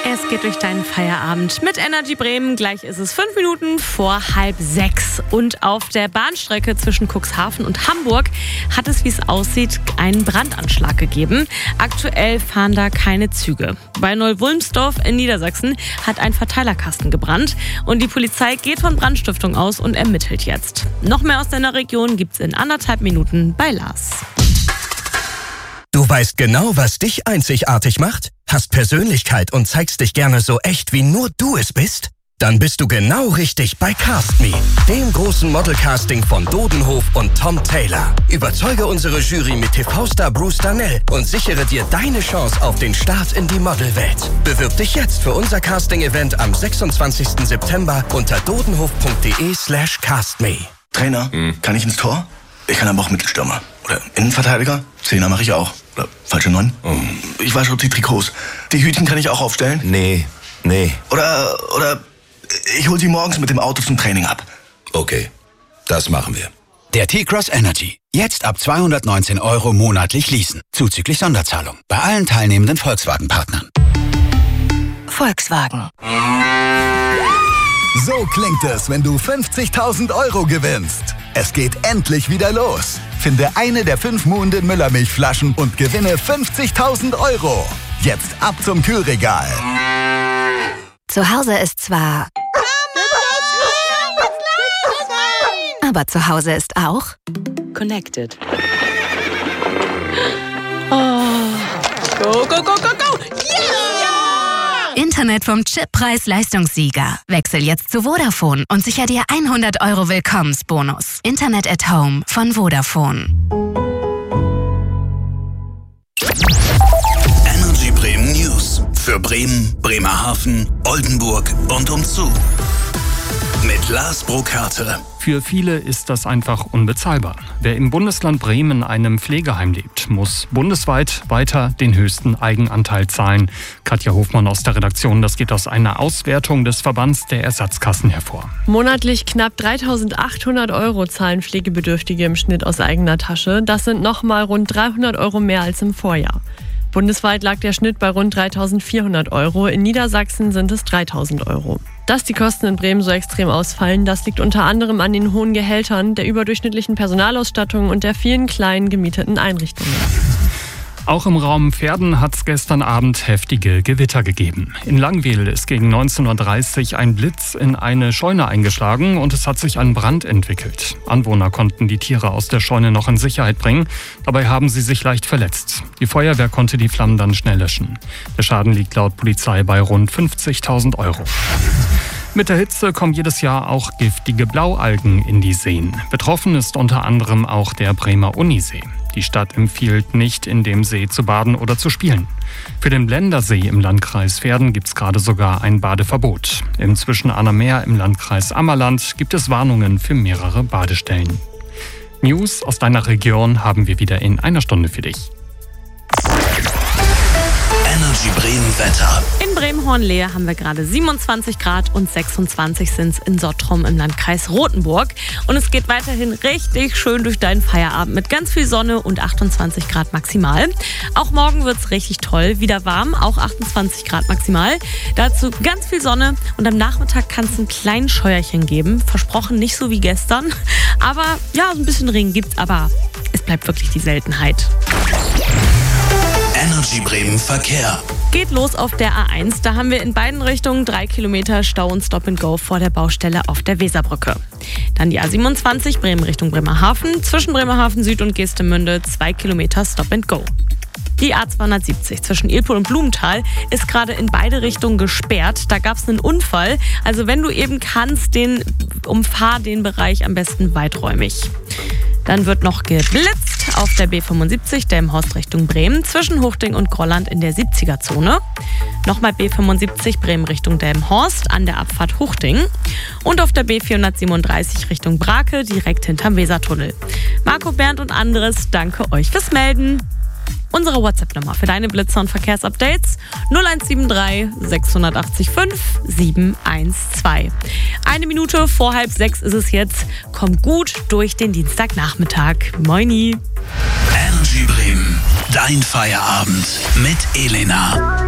Es geht durch deinen Feierabend mit Energy Bremen. Gleich ist es 5 Minuten vor 5:30. Und auf der Bahnstrecke zwischen Cuxhaven und Hamburg hat es, wie es aussieht, einen Brandanschlag gegeben. Aktuell fahren da keine Züge. Bei Neu-Wulmsdorf in Niedersachsen hat ein Verteilerkasten gebrannt. Und die Polizei geht von Brandstiftung aus und ermittelt jetzt. Noch mehr aus deiner Region gibt's in 1,5 Minuten bei Lars. Du weißt genau, was dich einzigartig macht? Hast Persönlichkeit und zeigst dich gerne so echt, wie nur du es bist? Dann bist du genau richtig bei Cast Me, dem großen Modelcasting von Dodenhof und Tom Taylor. Überzeuge unsere Jury mit TV-Star Bruce Darnell und sichere dir deine Chance auf den Start in die Modelwelt. Bewirb dich jetzt für unser Casting-Event am 26. September unter dodenhof.de/castme. Trainer, kann ich ins Tor? Ich kann aber auch Mittelstürmer. Oder Innenverteidiger? Zehner mache ich auch. Oder falsche 9? Ich wasche die Trikots. Die Hütchen kann ich auch aufstellen? Nee. Oder ich hol sie morgens mit dem Auto zum Training ab. Okay, das machen wir. Der T-Cross Energy. Jetzt ab 219 € monatlich leasen. Zuzüglich Sonderzahlung. Bei allen teilnehmenden Volkswagen-Partnern. Volkswagen. So klingt es, wenn du 50.000 € gewinnst. Es geht endlich wieder los. Finde eine der 5 Muhenden Müllermilchflaschen und gewinne 50.000 €. Jetzt ab zum Kühlregal. Zu Hause ist zwar... Aber zu Hause ist auch... Connected. Oh. Go, go, go, go, go! Internet vom Chippreis-Leistungssieger. Wechsel jetzt zu Vodafone und sicher dir 100 € Willkommensbonus. Internet at Home von Vodafone. Energy Bremen News. Für Bremen, Bremerhaven, Oldenburg und umzu. Mit Lars Burkhardt. Für viele ist das einfach unbezahlbar. Wer im Bundesland Bremen in einem Pflegeheim lebt, muss bundesweit weiter den höchsten Eigenanteil zahlen. Katja Hofmann aus der Redaktion, das geht aus einer Auswertung des Verbands der Ersatzkassen hervor. Monatlich knapp 3.800 € zahlen Pflegebedürftige im Schnitt aus eigener Tasche. Das sind nochmal rund 300 € mehr als im Vorjahr. Bundesweit lag der Schnitt bei rund 3.400 €. In Niedersachsen sind es 3.000 €. Dass die Kosten in Bremen so extrem ausfallen, das liegt unter anderem an den hohen Gehältern, der überdurchschnittlichen Personalausstattung und der vielen kleinen gemieteten Einrichtungen. Auch im Raum Verden hat es gestern Abend heftige Gewitter gegeben. In Langwedel ist gegen 19:30 Uhr ein Blitz in eine Scheune eingeschlagen und es hat sich ein Brand entwickelt. Anwohner konnten die Tiere aus der Scheune noch in Sicherheit bringen. Dabei haben sie sich leicht verletzt. Die Feuerwehr konnte die Flammen dann schnell löschen. Der Schaden liegt laut Polizei bei rund 50.000 €. Mit der Hitze kommen jedes Jahr auch giftige Blaualgen in die Seen. Betroffen ist unter anderem auch der Bremer Unisee. Die Stadt empfiehlt nicht, in dem See zu baden oder zu spielen. Für den Blendersee im Landkreis Verden gibt es gerade sogar ein Badeverbot. Im Zwischenahner im Landkreis Ammerland gibt es Warnungen für mehrere Badestellen. News aus deiner Region haben wir wieder in einer Stunde für dich. Energy Bremen Wetter. In Bremen-Hornlehe haben wir gerade 27 Grad und 26 sind es in Sottrum im Landkreis Rothenburg. Und es geht weiterhin richtig schön durch deinen Feierabend mit ganz viel Sonne und 28 Grad maximal. Auch morgen wird es richtig toll, wieder warm, auch 28 Grad maximal. Dazu ganz viel Sonne und am Nachmittag kann es ein kleines Scheuerchen geben. Versprochen nicht so wie gestern, aber ja, so ein bisschen Regen gibt's, aber es bleibt wirklich die Seltenheit. Energy Bremen Verkehr. Geht los auf der A1. Da haben wir in beiden Richtungen 3 Kilometer Stau und Stop-and-Go vor der Baustelle auf der Weserbrücke. Dann die A27 Bremen Richtung Bremerhaven. Zwischen Bremerhaven Süd und Geestemünde 2 Kilometer Stop-and-Go. Die A270 zwischen Ilpol und Blumenthal ist gerade in beide Richtungen gesperrt. Da gab es einen Unfall. Also wenn du eben kannst, umfahr den Bereich am besten weiträumig. Dann wird noch geblitzt auf der B75 Delmenhorst Richtung Bremen zwischen Huchting und Grolland in der 70er-Zone. Nochmal B75 Bremen Richtung Delmenhorst an der Abfahrt Huchting. Und auf der B437 Richtung Brake direkt hinterm Wesertunnel. Marco, Bernd und anderes, danke euch fürs Melden. Unsere WhatsApp-Nummer für deine Blitzer- und Verkehrsupdates 0173 680 5 712. 1 Minute vor 5:30 ist es jetzt. Komm gut durch den Dienstagnachmittag. Moini. Energy Bremen, dein Feierabend mit Elena.